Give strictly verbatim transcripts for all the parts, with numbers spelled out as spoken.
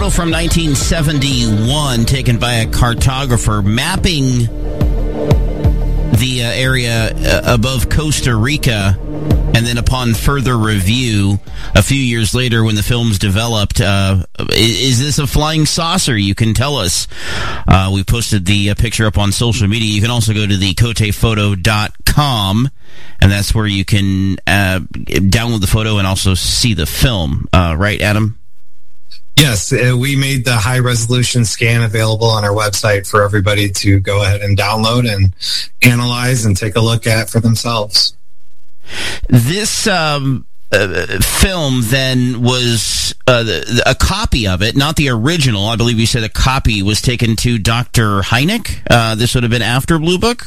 photo from nineteen seventy-one taken by a cartographer mapping the uh, area uh, above Costa Rica, and then upon further review a few years later when the film's developed, uh, is, is this a flying saucer? You can tell us. Uh, we posted the uh, picture up on social media. You can also go to the cote photo dot com, and that's where you can uh, download the photo and also see the film. Uh, right, Adam? Yes, uh, we made the high-resolution scan available on our website for everybody to go ahead and download and analyze and take a look at for themselves. This um, uh, film, then, was uh, the, a copy of it, not the original. I believe you said a copy was taken to Doctor Hynek. Uh, this would have been after Blue Book?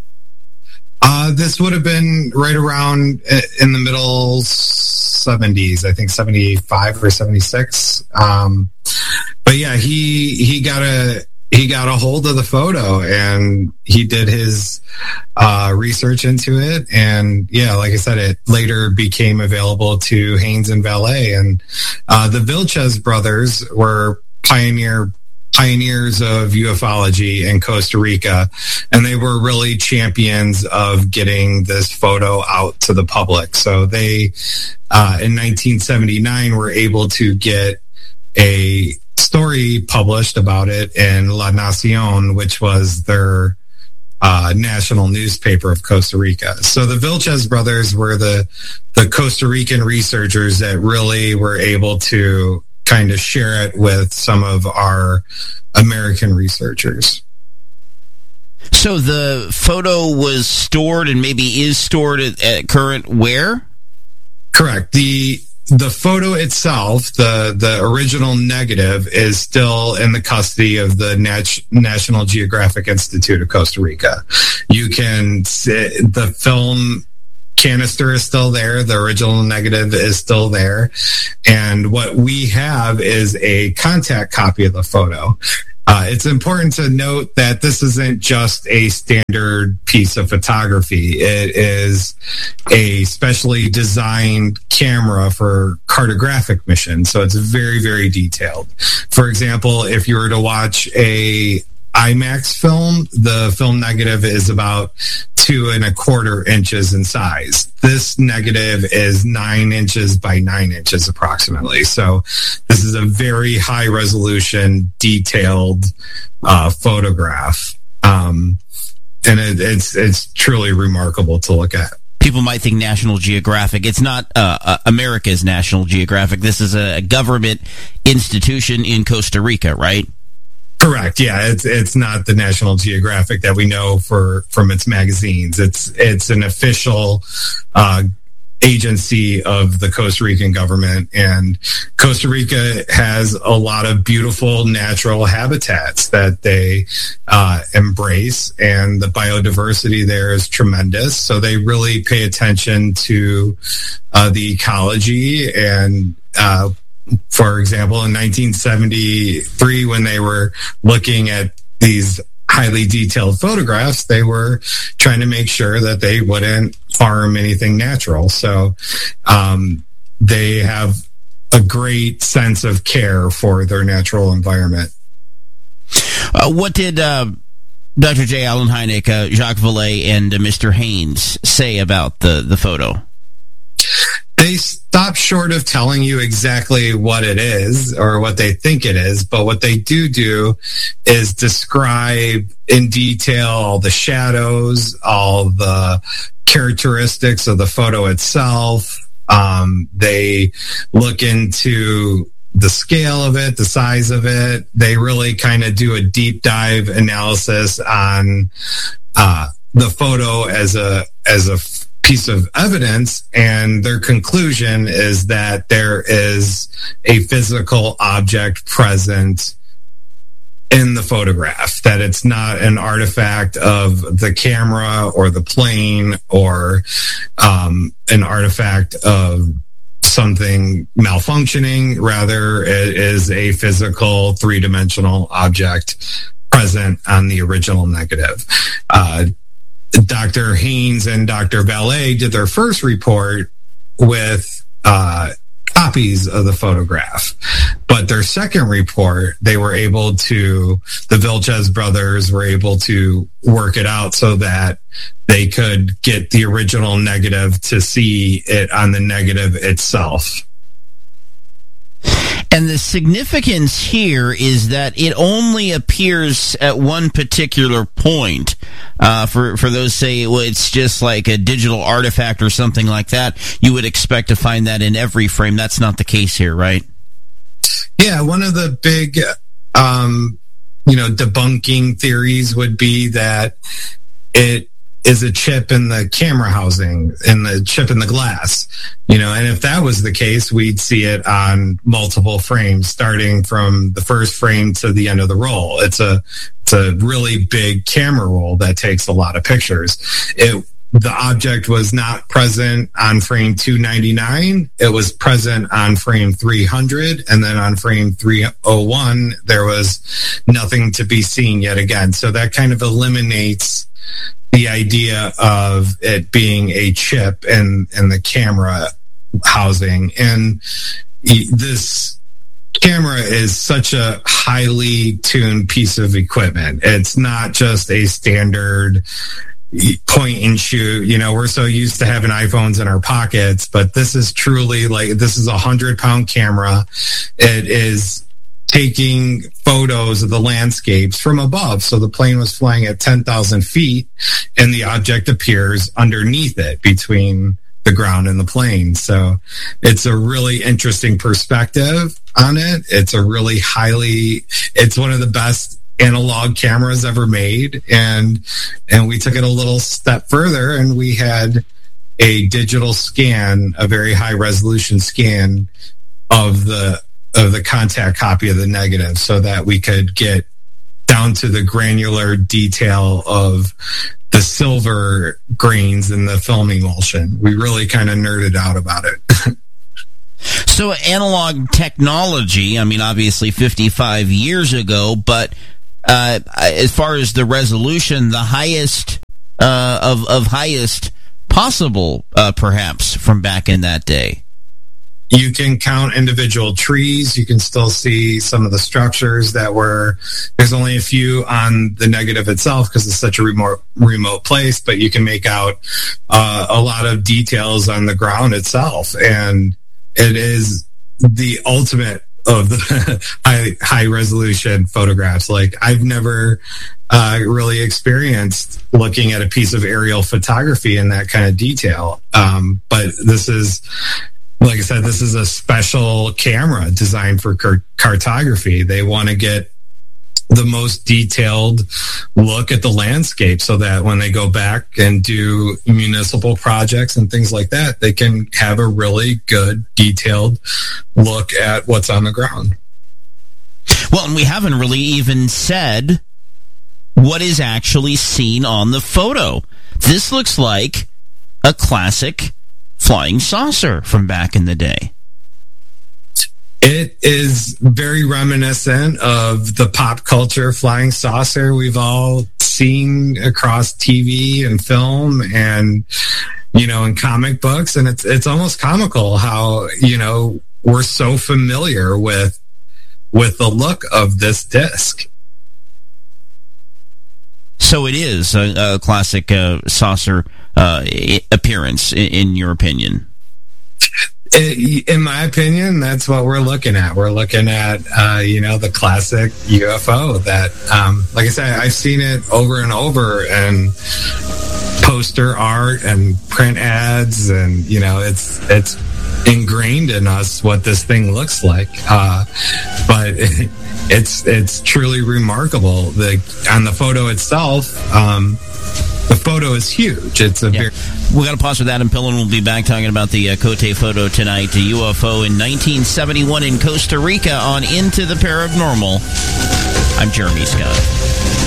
Uh, this would have been right around in the middle seventies, I think seventy-five or seventy-six. Um, but yeah, he he got a he got a hold of the photo and he did his uh, research into it. And yeah, like I said, it later became available to Haynes and Vallée. And uh, the Vilches brothers were pioneer. pioneers of ufology in Costa Rica, and they were really champions of getting this photo out to the public. So they, uh, in nineteen seventy-nine, were able to get a story published about it in La Nación, which was their uh, national newspaper of Costa Rica. So the Vilches brothers were the, the Costa Rican researchers that really were able to kind of share it with some of our American researchers. So the photo was stored and maybe is stored at, at current where? Correct. The the photo itself, the the original negative, is still in the custody of the Nat- National Geographic Institute of Costa Rica. You can see the film canister is still there. The original negative is still there. And what we have is a contact copy of the photo. Uh, it's important to note that this isn't just a standard piece of photography. It is a specially designed camera for cartographic missions. So it's very, very detailed. For example, if you were to watch a IMAX film, the film negative is about two and a quarter inches in size. This negative is nine inches by nine inches approximately. So this is a very high resolution, detailed uh, photograph. Um, and it, it's, it's truly remarkable to look at. People might think National Geographic. It's not uh, uh, America's National Geographic. This is a government institution in Costa Rica, right? Correct. Yeah, it's it's not the National Geographic that we know for from its magazines. It's it's an official uh, agency of the Costa Rican government, and Costa Rica has a lot of beautiful natural habitats that they uh, embrace, and the biodiversity there is tremendous. So they really pay attention to uh, the ecology and. Uh, For example, in nineteen seventy-three, when they were looking at these highly detailed photographs, they were trying to make sure that they wouldn't harm anything natural. So um, they have a great sense of care for their natural environment. Uh, what did uh, Doctor J. Allen Hynek, uh, Jacques Vallée, and uh, Mister Haynes say about the, the photo? They stop short of telling you exactly what it is or what they think it is, but what they do do is describe in detail all the shadows, all the characteristics of the photo itself. Um, they look into the scale of it, the size of it. They really kind of do a deep dive analysis on uh, the photo as a as a piece of evidence, and their conclusion is that there is a physical object present in the photograph, that it's not an artifact of the camera or the plane or um, an artifact of something malfunctioning. Rather, it is a physical three-dimensional object present on the original negative. Uh, Doctor Haynes and Doctor Vallée did their first report with uh, copies of the photograph. But their second report, they were able to, the Vilches brothers were able to work it out so that they could get the original negative to see it on the negative itself. And the significance here is that it only appears at one particular point. Uh, for, for those say, well, it's just like a digital artifact or something like that, you would expect to find that in every frame. That's not the case here, right? Yeah, one of the big, um, you know, debunking theories would be that it is a chip in the camera housing, in the chip in the glass, you know, and if that was the case, we'd see it on multiple frames, starting from the first frame to the end of the roll. It's a, it's a really big camera roll that takes a lot of pictures. It, the object was not present on frame two ninety-nine. It was present on frame three hundred. And then on frame three oh one, there was nothing to be seen yet again. So that kind of eliminates the idea of it being a chip in, in the camera housing. And this camera is such a highly tuned piece of equipment. It's not just a standard point and shoot. You know, we're so used to having iPhones in our pockets, but this is truly like, this is a hundred pound camera. It is taking photos of the landscapes from above. So the plane was flying at ten thousand feet and the object appears underneath it between the ground and the plane. So it's a really interesting perspective on it. It's a really highly, it's one of the best analog cameras ever made. And, and we took it a little step further and we had a digital scan, a very high resolution scan of the, of the contact copy of the negative so that we could get down to the granular detail of the silver grains in the film emulsion. We really kind of nerded out about it. So analog technology, I mean, obviously fifty-five years ago, but uh, as far as the resolution, the highest uh, of, of highest possible, uh, perhaps, from back in that day. You can count individual trees. You can still see some of the structures that were, there's only a few on the negative itself because it's such a remote, remote place, but you can make out uh, a lot of details on the ground itself. And it is the ultimate of the high, high resolution photographs. Like I've never uh, really experienced looking at a piece of aerial photography in that kind of detail. Um, but this is, like I said, this is a special camera designed for car- cartography. They want to get the most detailed look at the landscape so that when they go back and do municipal projects and things like that, they can have a really good detailed look at what's on the ground. Well, and we haven't really even said what is actually seen on the photo. This looks like a classic flying saucer from back in the day. It is very reminiscent of the pop culture flying saucer we've all seen across T V and film and, you know, in comic books. And it's, it's almost comical how, you know, we're so familiar with, with the look of this disc. So it is a, a classic uh, saucer uh, appearance, in, in your opinion? In my opinion, that's what we're looking at. We're looking at, uh, you know, the classic U F O that, um, like I said, I've seen it over and over in poster art and print ads, and, you know, it's it's ingrained in us what this thing looks like. Uh, but it, it's it's truly remarkable. The on the photo itself, um, the photo is huge. It's a yeah. very... We got to pause for that, and Pillin will be back talking about the uh, Cote photo tonight, the U F O in nineteen seventy-one in Costa Rica on Into the Paranormal. I'm Jeremy Scott.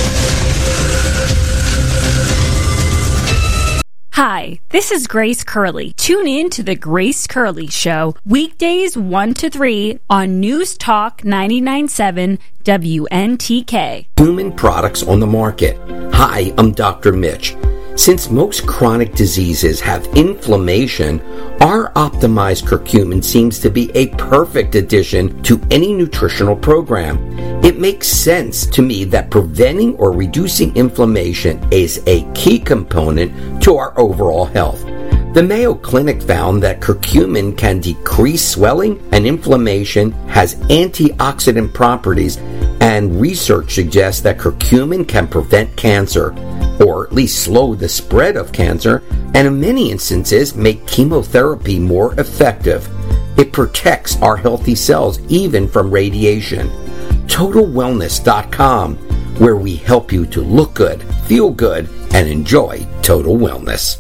Hi, this is Grace Curley. Tune in to the Grace Curley Show, weekdays one to three on News Talk ninety-nine point seven W N T K. Human products on the market. Hi, I'm Doctor Mitch. Since most chronic diseases have inflammation, our optimized curcumin seems to be a perfect addition to any nutritional program. It makes sense to me that preventing or reducing inflammation is a key component to our overall health. The Mayo Clinic found that curcumin can decrease swelling and inflammation, has antioxidant properties, and research suggests that curcumin can prevent cancer, or at least slow the spread of cancer, and in many instances make chemotherapy more effective. It protects our healthy cells even from radiation. Total Wellness dot com, where we help you to look good, feel good, and enjoy total wellness.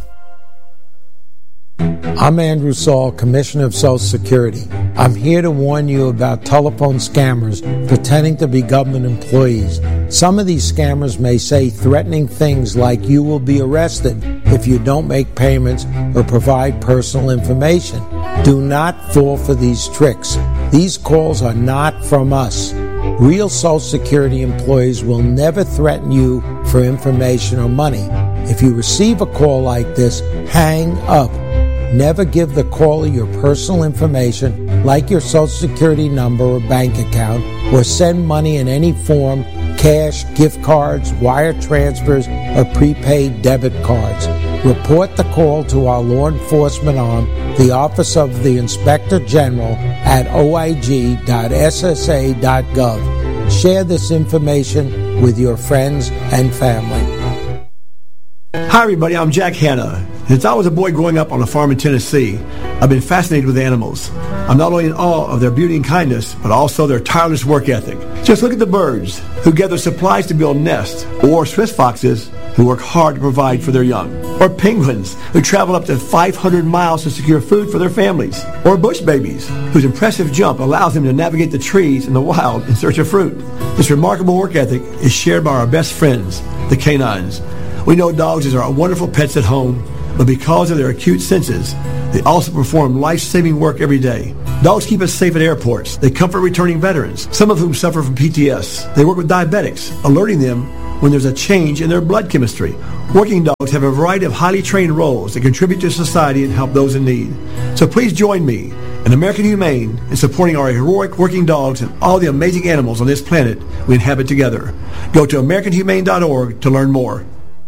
I'm Andrew Saul, Commissioner of Social Security. I'm here to warn you about telephone scammers pretending to be government employees. Some of these scammers may say threatening things like you will be arrested if you don't make payments or provide personal information. Do not fall for these tricks. These calls are not from us. Real Social Security employees will never threaten you for information or money. If you receive a call like this, hang up. Never give the caller your personal information, like your Social Security number or bank account, or send money in any form, cash, gift cards, wire transfers, or prepaid debit cards. Report the call to our law enforcement arm, the Office of the Inspector General, at O I G dot S S A dot gov. Share this information with your friends and family. Hi everybody, I'm Jack Hanna. Since I was a boy growing up on a farm in Tennessee, I've been fascinated with animals. I'm not only in awe of their beauty and kindness, but also their tireless work ethic. Just look at the birds who gather supplies to build nests, or Swiss foxes who work hard to provide for their young, or penguins who travel up to five hundred miles to secure food for their families, or bush babies whose impressive jump allows them to navigate the trees in the wild in search of fruit. This remarkable work ethic is shared by our best friends, the canines. We know dogs are wonderful pets at home, but because of their acute senses, they also perform life-saving work every day. Dogs keep us safe at airports. They comfort returning veterans, some of whom suffer from P T S. They work with diabetics, alerting them when there's a change in their blood chemistry. Working dogs have a variety of highly trained roles that contribute to society and help those in need. So please join me and American Humane in supporting our heroic working dogs and all the amazing animals on this planet we inhabit together. Go to American Humane dot org to learn more.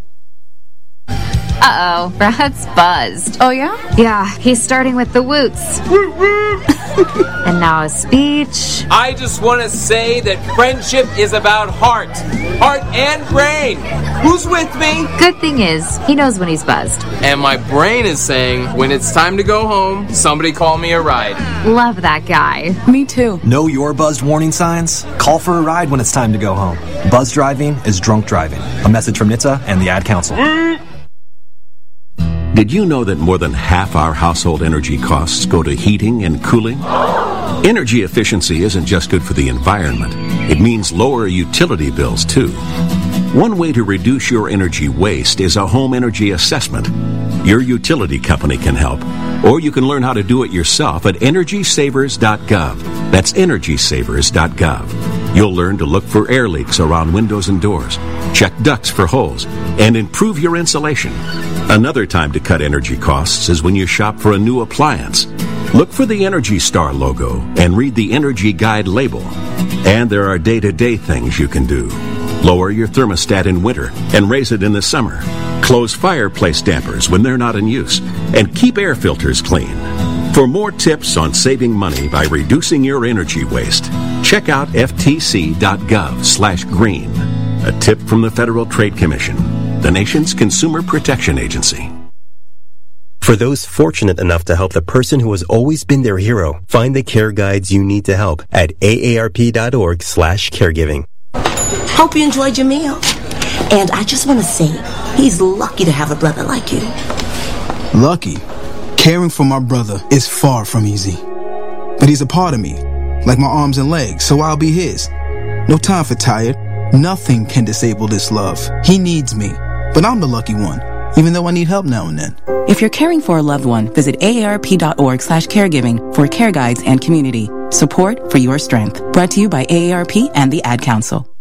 Uh-oh, Brad's buzzed. Oh, yeah? Yeah, he's starting with the woots. And now a speech. I just want to say that friendship is about heart. Heart and brain. Who's with me? Good thing is, he knows when he's buzzed. And my brain is saying, when it's time to go home, somebody call me a ride. Love that guy. Me too. Know your buzzed warning signs? Call for a ride when it's time to go home. Buzz driving is drunk driving. A message from N H T S A and the Ad Council. Did you know that more than half our household energy costs go to heating and cooling? Energy efficiency isn't just good for the environment. It means lower utility bills, too. One way to reduce your energy waste is a home energy assessment. Your utility company can help, or you can learn how to do it yourself at energy savers dot gov. That's energy savers dot gov. You'll learn to look for air leaks around windows and doors, check ducts for holes, and improve your insulation. Another time to cut energy costs is when you shop for a new appliance. Look for the Energy Star logo and read the Energy Guide label. And there are day-to-day things you can do. Lower your thermostat in winter and raise it in the summer. Close fireplace dampers when they're not in use. And keep air filters clean. For more tips on saving money by reducing your energy waste, check out F T C dot gov slash green. A tip from the Federal Trade Commission, the nation's consumer protection agency. For those fortunate enough to help the person who has always been their hero, find the care guides you need to help at A A R P dot org slash caregiving. Hope you enjoyed your meal. And I just want to say, he's lucky to have a brother like you. Lucky? Caring for my brother is far from easy. But he's a part of me, like my arms and legs, so I'll be his. No time for tired. Nothing can disable this love. He needs me, but I'm the lucky one, even though I need help now and then. If you're caring for a loved one, visit A A R P dot org slash caregiving for care guides and community. Support for your strength. Brought to you by A A R P and the Ad Council.